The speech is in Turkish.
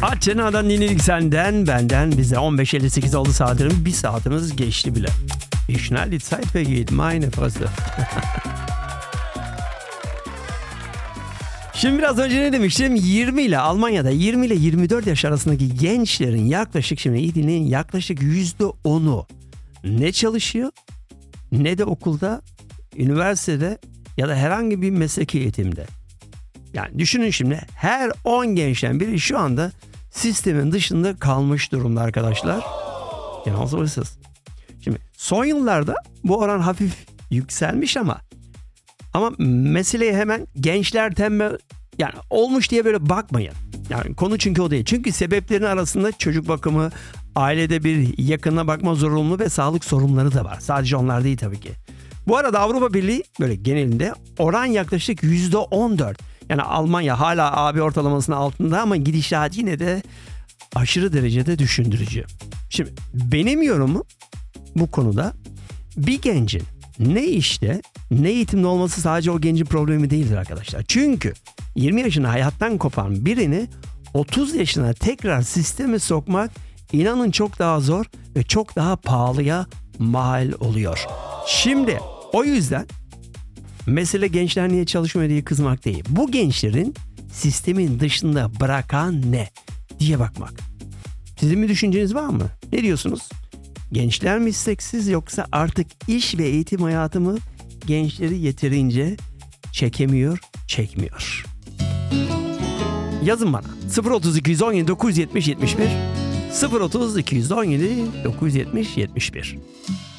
Athena'dan dinledik senden, benden bize. 15.58 oldu saatlerin, bir saatimiz geçti bile. Wie schnell die Zeit vergeht, meine Fresse. Şimdi biraz önce ne demiştim? Almanya'da 20 ile 24 yaş arasındaki gençlerin yaklaşık, şimdi iyi dinleyin, yaklaşık %10'u ne çalışıyor ne de okulda, üniversitede ya da herhangi bir mesleki eğitimde. Yani düşünün şimdi, her 10 gençten biri şu anda sistemin dışında kalmış durumda arkadaşlar. Genel soruyorsunuz. Şimdi son yıllarda bu oran hafif yükselmiş ama meseleye hemen gençler tembel yani olmuş diye böyle bakmayın. Yani konu çünkü o değil. Çünkü sebeplerin arasında çocuk bakımı, ailede bir yakına bakma zorunluluğu ve sağlık sorunları da var. Sadece onlar değil tabii ki. Bu arada Avrupa Birliği böyle genelinde oran yaklaşık %14. Yani Almanya hala AB ortalamasının altında ama gidişat yine de aşırı derecede düşündürücü. Şimdi benim yorumum bu konuda, bir gencin ne işte ne eğitimde olması sadece o gencin problemi değildir arkadaşlar. Çünkü 20 yaşına hayattan kopan birini 30 yaşına tekrar sisteme sokmak, inanın çok daha zor ve çok daha pahalıya mal oluyor. Şimdi o yüzden mesele gençler niye çalışmıyor diye kızmak değil. Bu gençlerin sistemin dışında bırakan ne diye bakmak. Sizin bir düşünceniz var mı? Ne diyorsunuz? Gençler mi isteksiz, yoksa artık iş ve eğitim hayatı mı gençleri yeterince çekmiyor? Yazın bana. 030 217 970 71 030 217 970 71.